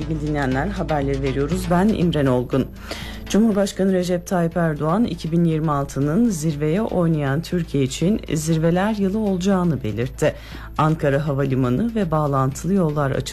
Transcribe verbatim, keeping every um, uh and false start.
sevgili dinleyenler, haberleri veriyoruz. Ben İmren Olgun. Cumhurbaşkanı Recep Tayyip Erdoğan iki bin yirmi altının zirveye oynayan Türkiye için zirveler yılı olacağını belirtti. Ankara Havalimanı ve bağlantılı yollar açılacak.